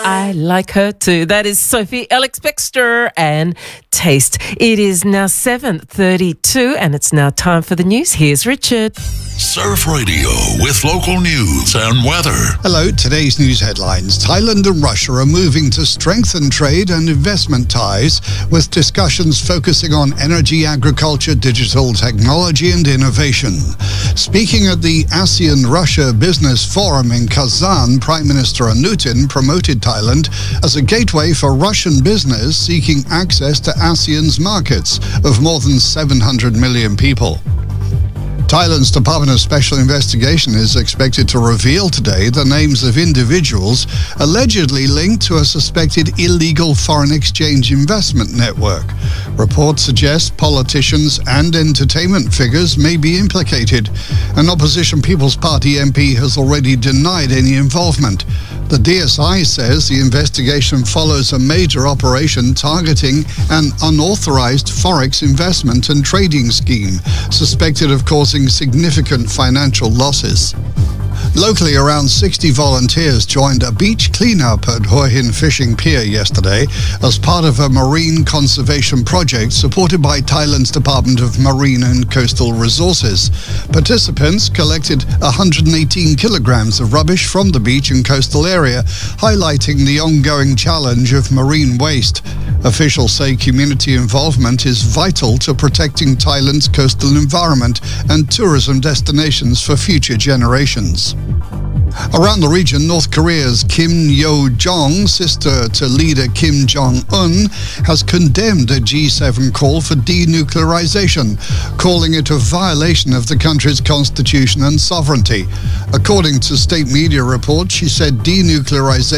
I like her too. That is Sophie Ellis-Bextor and Taste. It is now 7:32 and it's now time for the news. Here's Richard. Surf Radio with local news and weather. Hello, today's news headlines. Thailand and Russia are moving to strengthen trade and investment ties with discussions focusing on energy, agriculture, digital technology and innovation. Speaking at the ASEAN-Russia Business Forum in Kazan, Prime Minister Anutin promoted Thailand as a gateway for Russian business seeking access to ASEAN's markets of more than 700 million people. Thailand's Department of Special Investigation is expected to reveal today the names of individuals allegedly linked to a suspected illegal foreign exchange investment network. Reports suggest politicians and entertainment figures may be implicated. An opposition People's Party MP has already denied any involvement. The DSI says the investigation follows a major operation targeting an unauthorized forex investment and trading scheme, suspected of causing significant financial losses. Locally, around 60 volunteers joined a beach cleanup at Hua Hin Fishing Pier yesterday as part of a marine conservation project supported by Thailand's Department of Marine and Coastal Resources. Participants collected 118 kilograms of rubbish from the beach and coastal area, highlighting the ongoing challenge of marine waste. Officials say community involvement is vital to protecting Thailand's coastal environment and tourism destinations for future generations. Around the region, North Korea's Kim Yo-jong, sister to leader Kim Jong-un, has condemned a G7 call for denuclearization, calling it a violation of the country's constitution and sovereignty. According to state media reports, she said denuclearization